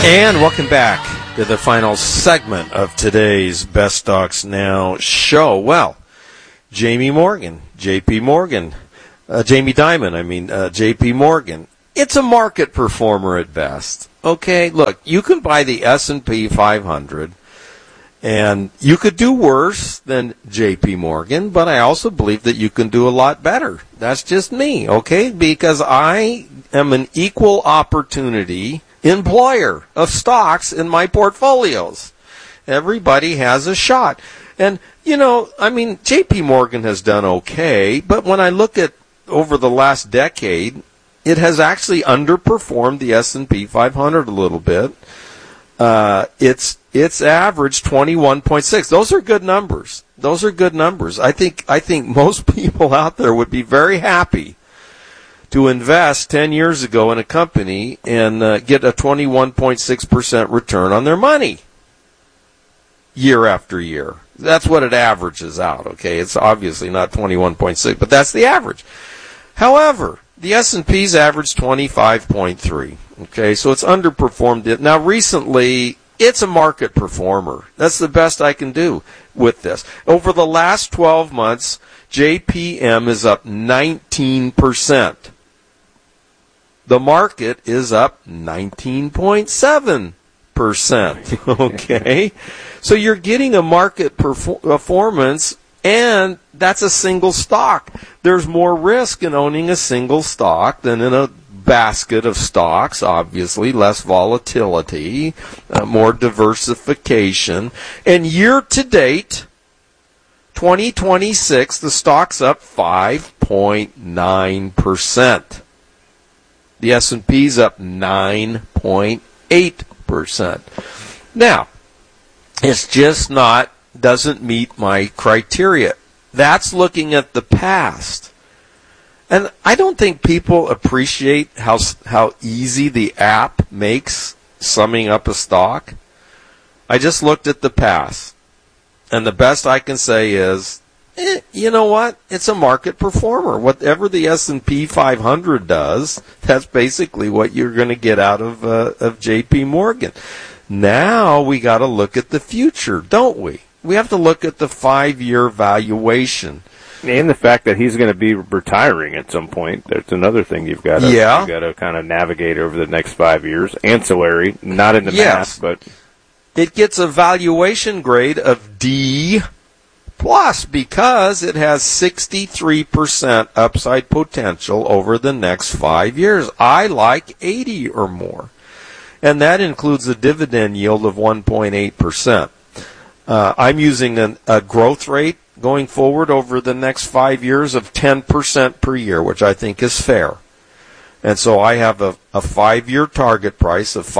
And welcome back to the final segment of today's Best Stocks Now show. Well, JP Morgan, it's a market performer at best. Okay, look, you can buy the S&P 500, and you could do worse than JP Morgan, but I also believe that you can do a lot better. That's just me, okay, because I am an equal opportunity employer of stocks in my portfolios. Everybody has a shot. And, JP Morgan has done okay, but when I look at over the last decade, it has actually underperformed the S&P 500 a little bit. It's averaged 21.6. Those are good numbers. I think most people out there would be very happy to invest 10 years ago in a company and get a 21.6% return on their money year after year. That's what it averages out, okay? It's obviously not 21.6, but that's the average. However, the S&P's averaged 25.3, okay? So it's underperformed it. Now, recently, it's a market performer. That's the best I can do with this. Over the last 12 months, JPM is up 19%. The market is up 19.7%. Okay? So you're getting a market performance, and that's a single stock. There's more risk in owning a single stock than in a basket of stocks, obviously. Less volatility, more diversification. And year to date, 2026, the stock's up 5.9%. The S&P's up 9.8%. Now, it's just doesn't meet my criteria. That's looking at the past. And I don't think people appreciate how easy the app makes summing up a stock. I just looked at the past. And the best I can say is, you know what? It's a market performer. Whatever the S&P 500 does, that's basically what you're going to get out of JP Morgan. Now we got to look at the future, don't we? We have to look at the 5-year valuation. And the fact that he's going to be retiring at some point. That's another thing you've got to kind of navigate over the next 5 years. Ancillary, not in the math, but it gets a valuation grade of D plus because it has 63% upside potential over the next 5 years. I like 80 or more. And that includes a dividend yield of 1.8%. I'm using a growth rate going forward over the next 5 years of 10% per year, which I think is fair. And so I have a 5-year target price of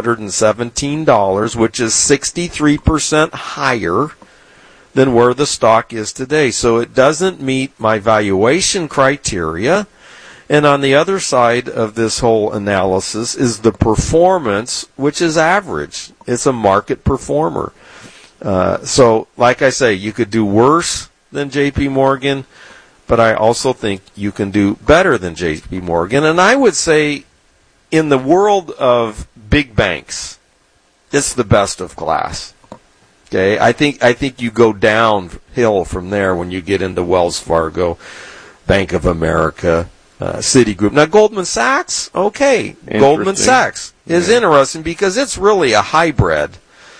$517, which is 63% higher than where the stock is today. So it doesn't meet my valuation criteria. And on the other side of this whole analysis is the performance, which is average. It's a market performer. So, like I say, you could do worse than JP Morgan, but I also think you can do better than JP Morgan. And I would say in the world of big banks, it's the best of class. Okay, I think you go downhill from there when you get into Wells Fargo, Bank of America, Citigroup. Now, Goldman Sachs, okay, Goldman Sachs is interesting because it's really a hybrid.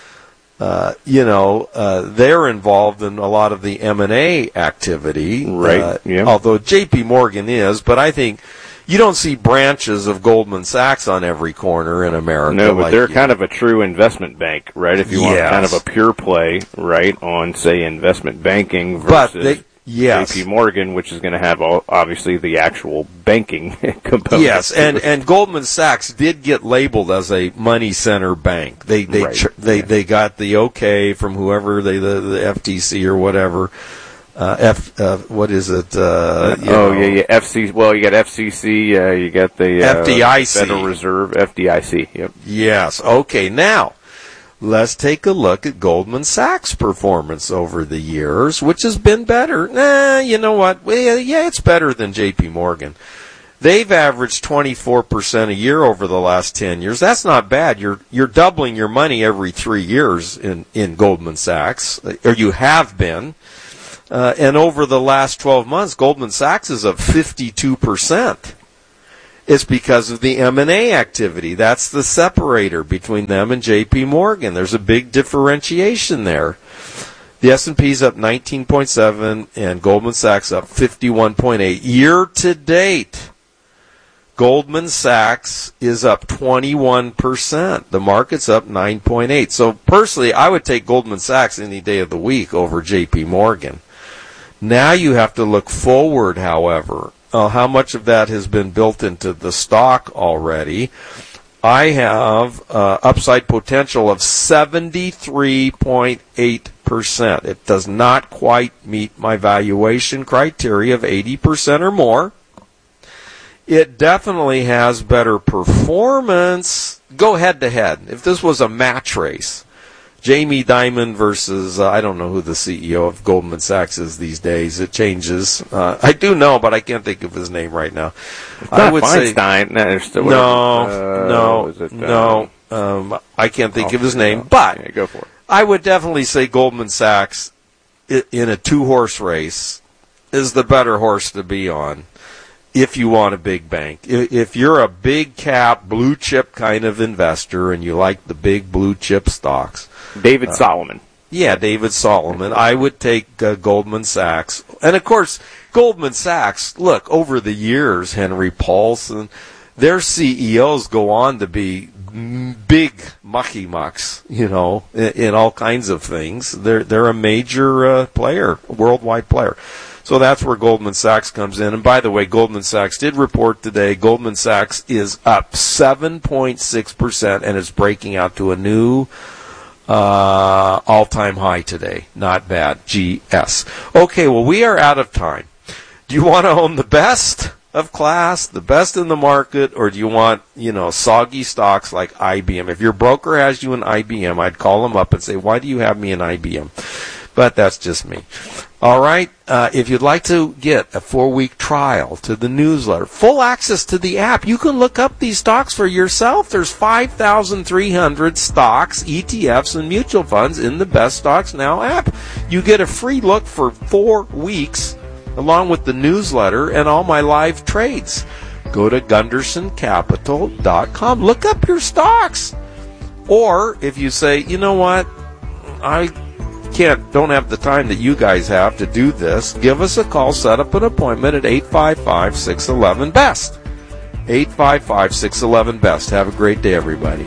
They're involved in a lot of the M&A activity, right? Although JP Morgan is, but I think you don't see branches of Goldman Sachs on every corner in America. No, but they're kind of a true investment bank, right? If you want kind of a pure play, right, on, say, investment banking versus JP Morgan, which is going to have obviously the actual banking component. Yes, and Goldman Sachs did get labeled as a money center bank. They got the okay from whoever the FTC or whatever. What is it? FCC. Well, you got FCC. You got the FDIC, Federal Reserve, FDIC. Yep. Yes. Okay. Now, let's take a look at Goldman Sachs' performance over the years, which has been better. You know what? Well, yeah, it's better than JP Morgan. They've averaged 24% a year over the last 10 years. That's not bad. You're doubling your money every 3 years in Goldman Sachs, or you have been. And over the last 12 months, Goldman Sachs is up 52%. It's because of the M&A activity. That's the separator between them and J.P. Morgan. There's a big differentiation there. The S&P's up 19.7 and Goldman Sachs up 51.8. Year to date, Goldman Sachs is up 21%. The market's up 9.8. So personally, I would take Goldman Sachs any day of the week over J.P. Morgan. Now you have to look forward, however. How much of that has been built into the stock already? I have upside potential of 73.8%. It does not quite meet my valuation criteria of 80% or more. It definitely has better performance. Go head to head. If this was a match race, Jamie Dimon versus, I don't know who the CEO of Goldman Sachs is these days. It changes. I do know, but I can't think of his name right now. I would Feinstein. Say no. I can't think of his name, but yeah, go for it. I would definitely say Goldman Sachs in a two-horse race is the better horse to be on if you want a big bank. If you're a big cap, blue chip kind of investor and you like the big blue chip stocks. David Solomon. Yeah, David Solomon. I would take Goldman Sachs. And, of course, Goldman Sachs, look, over the years, Henry Paulson, their CEOs go on to be big mucky-mucks, in all kinds of things. They're a major player, a worldwide player. So that's where Goldman Sachs comes in. And by the way, Goldman Sachs did report today. Goldman Sachs is up 7.6% and is breaking out to a new all-time high today. Not bad. GS. Okay, well, we are out of time. Do you want to own the best of class, the best in the market, or do you want, soggy stocks like IBM? If your broker has you in IBM, I'd call them up and say, why do you have me in IBM? But that's just me. All right. If you'd like to get a 4-week trial to the newsletter, full access to the app, you can look up these stocks for yourself. There's 5,300 stocks, ETFs, and mutual funds in the Best Stocks Now app. You get a free look for 4 weeks along with the newsletter and all my live trades. Go to GundersonCapital.com. Look up your stocks. Or if you say, you know what, I don't have the time that you guys have to do this, give us a call, set up an appointment at 855-611-BEST. 855-611-BEST. Have a great day, everybody.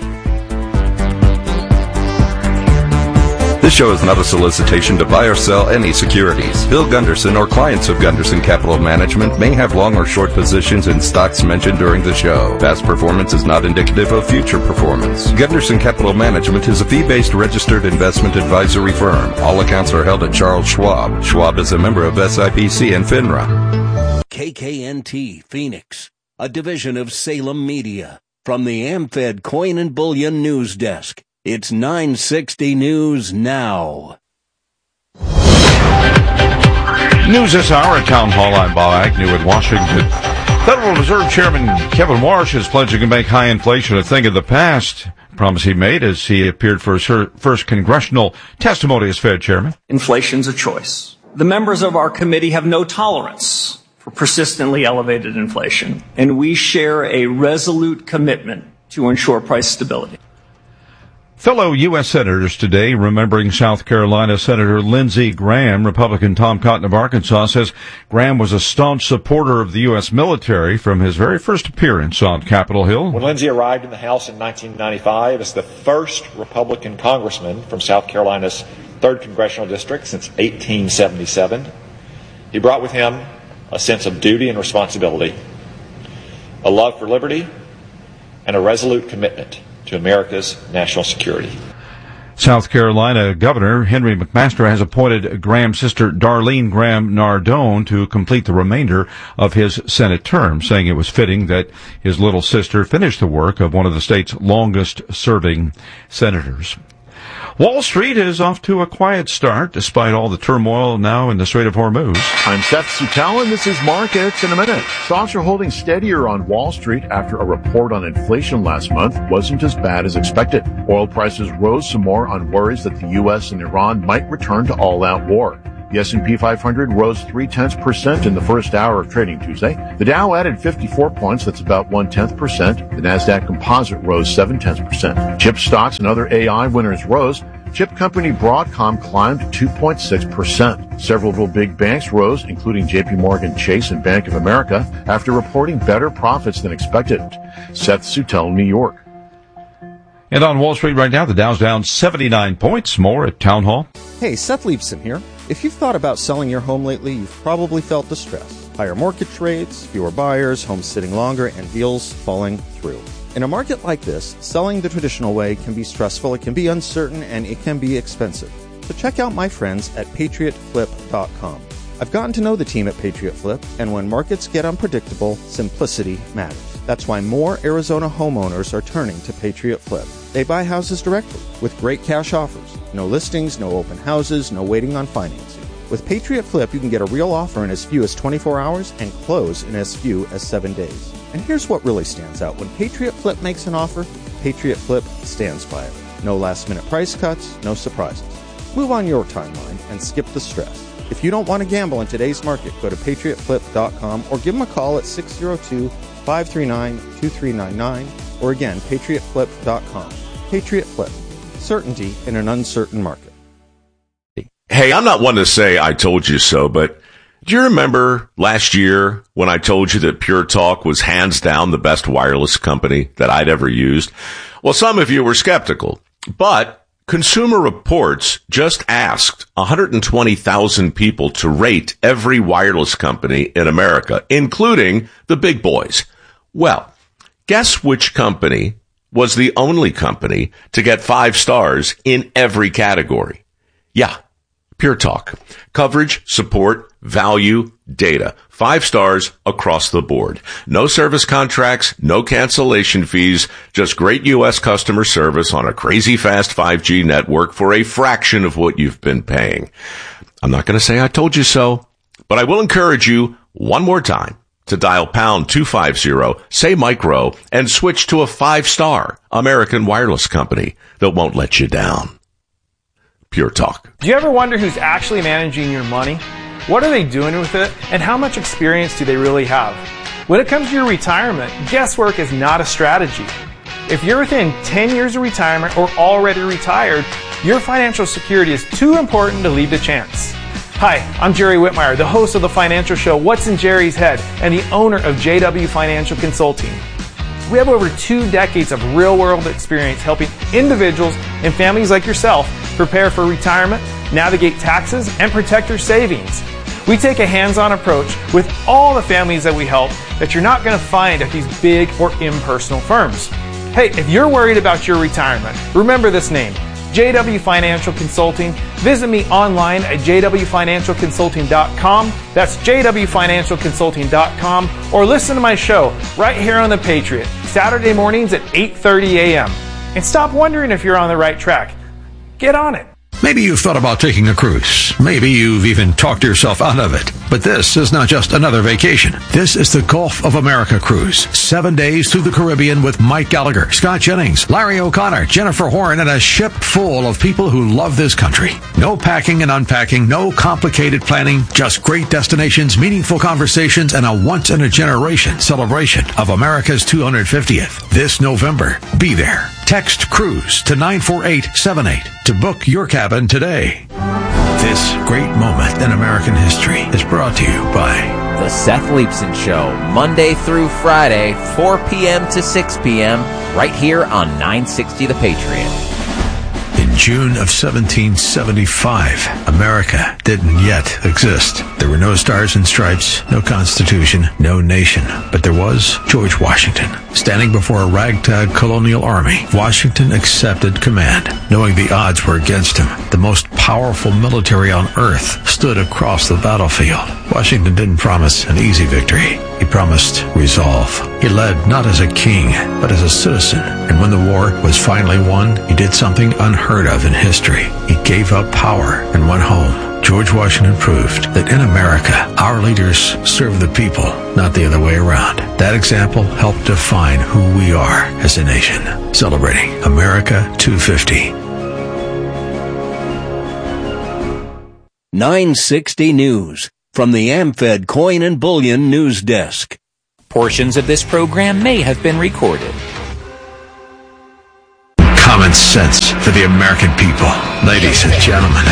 This show is not a solicitation to buy or sell any securities. Bill Gunderson or clients of Gunderson Capital Management may have long or short positions in stocks mentioned during the show. Past performance is not indicative of future performance. Gunderson Capital Management is a fee-based registered investment advisory firm. All accounts are held at Charles Schwab. Schwab is a member of SIPC and FINRA. KKNT Phoenix, a division of Salem Media. From the AmFed Coin and Bullion News Desk. It's 960 News Now. News this hour at Town Hall. I'm Bob Agnew in Washington. Federal Reserve Chairman Kevin Warsh is pledging to make high inflation a thing of the past. Promise he made as he appeared for his first congressional testimony as Fed Chairman. Inflation's a choice. The members of our committee have no tolerance for persistently elevated inflation, and we share a resolute commitment to ensure price stability. Fellow U.S. Senators today remembering South Carolina Senator Lindsey Graham. Republican Tom Cotton of Arkansas says Graham was a staunch supporter of the U.S. military from his very first appearance on Capitol Hill. When Lindsey arrived in the House in 1995 as the first Republican congressman from South Carolina's 3rd Congressional District since 1877, he brought with him a sense of duty and responsibility, a love for liberty, and a resolute commitment to America's national security. South Carolina Governor Henry McMaster has appointed Graham's sister Darlene Graham Nardone to complete the remainder of his Senate term, saying it was fitting that his little sister finish the work of one of the state's longest-serving senators. Wall Street is off to a quiet start despite all the turmoil now in the Strait of Hormuz. I'm Seth Sutell, and this is Markets in a Minute. Stocks are holding steadier on Wall Street after a report on inflation last month wasn't as bad as expected. Oil prices rose some more on worries that the U.S. and Iran might return to all-out war. The S&P 500 rose 0.3% in the first hour of trading Tuesday. The Dow added 54 points, that's about 0.1%. The Nasdaq Composite rose 0.7%. Chip stocks and other AI winners rose. Chip company Broadcom climbed 2.6%. Several big banks rose, including JP Morgan Chase and Bank of America, after reporting better profits than expected. Seth Sutell, New York. And on Wall Street right now, the Dow's down 79 points. More at Town Hall. Hey, Seth Leibson here. If you've thought about selling your home lately, you've probably felt the stress. Higher mortgage rates, fewer buyers, homes sitting longer, and deals falling through. In a market like this, selling the traditional way can be stressful, it can be uncertain, and it can be expensive. So check out my friends at PatriotFlip.com. I've gotten to know the team at Patriot Flip, and when markets get unpredictable, simplicity matters. That's why more Arizona homeowners are turning to Patriot Flip. They buy houses directly with great cash offers. No listings, no open houses, no waiting on financing. With Patriot Flip, you can get a real offer in as few as 24 hours and close in as few as 7 days. And here's what really stands out. When Patriot Flip makes an offer, Patriot Flip stands by it. No last-minute price cuts, no surprises. Move on your timeline and skip the stress. If you don't want to gamble in today's market, go to PatriotFlip.com or give them a call at 602-539-2399 or again, PatriotFlip.com. Patriot Flip. Certainty in an uncertain market. Hey, I'm not one to say I told you so, but do you remember last year when I told you that Pure Talk was hands down the best wireless company that I'd ever used? Well, some of you were skeptical, but Consumer Reports just asked 120,000 people to rate every wireless company in America, including the big boys. Well, guess which company was the only company to get 5 stars in every category? Yeah, Pure Talk. Coverage, support, value, data. 5 stars across the board. No service contracts, no cancellation fees, just great U.S. customer service on a crazy fast 5G network for a fraction of what you've been paying. I'm not going to say I told you so, but I will encourage you one more time to dial pound 250, say micro, and switch to a 5-star American wireless company that won't let you down. Pure Talk. Do you ever wonder who's actually managing your money? What are they doing with it? And how much experience do they really have? When it comes to your retirement, guesswork is not a strategy. If you're within 10 years of retirement or already retired, your financial security is too important to leave to chance. Hi, I'm Jerry Whitmire, the host of the financial show What's in Jerry's Head and the owner of JW Financial Consulting. We have over 2 decades of real-world experience helping individuals and families like yourself prepare for retirement, navigate taxes, and protect your savings. We take a hands-on approach with all the families that we help that you're not going to find at these big or impersonal firms. Hey, if you're worried about your retirement, remember this name, JW Financial Consulting. Visit me online at jwfinancialconsulting.com. That's jwfinancialconsulting.com. Or listen to my show right here on The Patriot, Saturday mornings at 8:30 a.m. And stop wondering if you're on the right track. Get on it. Maybe you've thought about taking a cruise. Maybe you've even talked yourself out of it. But this is not just another vacation. This is the Gulf of America cruise. 7 days through the Caribbean with Mike Gallagher, Scott Jennings, Larry O'Connor, Jennifer Horn, and a ship full of people who love this country. No packing and unpacking, no complicated planning, just great destinations, meaningful conversations, and a once-in-a-generation celebration of America's 250th. This November, be there. Text CRUISE to 94878 to book your cabin today. This great moment in American history is brought to you by The Seth Leibson Show, Monday through Friday, 4 p.m. to 6 p.m., right here on 960 The Patriot. In June of 1775, America didn't yet exist. There were no stars and stripes, no constitution, no nation, but there was George Washington. Standing before a ragtag colonial army, Washington accepted command. Knowing the odds were against him, the most powerful military on earth stood across the battlefield. Washington didn't promise an easy victory. He promised resolve. He led not as a king, but as a citizen. And when the war was finally won, he did something unheard of in history. He gave up power and went home. George Washington proved that in America, our leaders serve the people, not the other way around. That example helped define who we are as a nation. Celebrating America 250. 960 News from the AmFed Coin and Bullion News Desk. Portions of this program may have been recorded. Common sense for the American people. Ladies and gentlemen,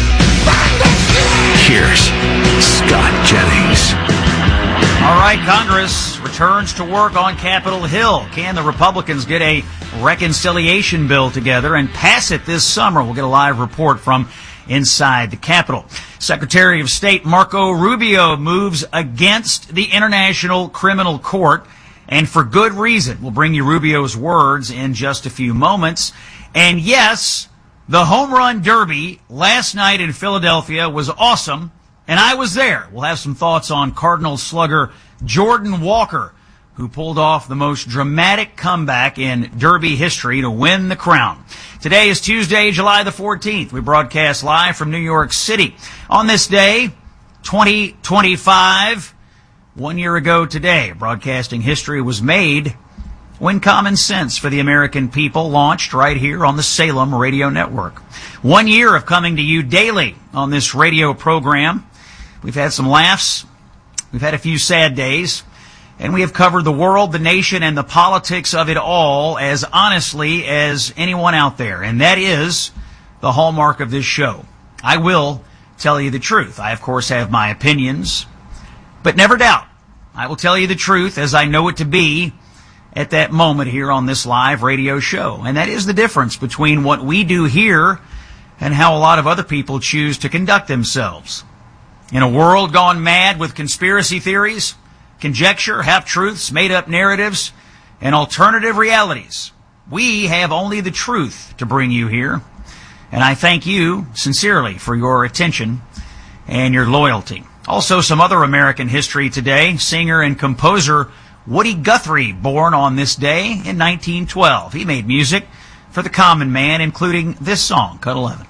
here's Scott Jennings. All right, Congress returns to work on Capitol Hill. Can the Republicans get a reconciliation bill together and pass it this summer? We'll get a live report from inside the Capitol. Secretary of State Marco Rubio moves against the International Criminal Court, and for good reason. We'll bring you Rubio's words in just a few moments. And yes, the home run derby last night in Philadelphia was awesome, and I was there. We'll have some thoughts on Cardinals slugger Jordan Walker, who pulled off the most dramatic comeback in Derby history to win the crown. Today is Tuesday, July the 14th. We broadcast live from New York City. On this day, 2025, 1 year ago today, broadcasting history was made when Common Sense for the American People launched right here on the Salem Radio Network. 1 year of coming to you daily on this radio program. We've had some laughs. We've had a few sad days. And we have covered the world, the nation, and the politics of it all as honestly as anyone out there. And that is the hallmark of this show. I will tell you the truth. I, of course, have my opinions, but never doubt I will tell you the truth as I know it to be at that moment here on this live radio show. And that is the difference between what we do here and how a lot of other people choose to conduct themselves. In a world gone mad with conspiracy theories, conjecture, half-truths, made-up narratives, and alternative realities, we have only the truth to bring you here. And I thank you sincerely for your attention and your loyalty. Also, some other American history today. Singer and composer Woody Guthrie, born on this day in 1912. He made music for the common man, including this song, Cut 11.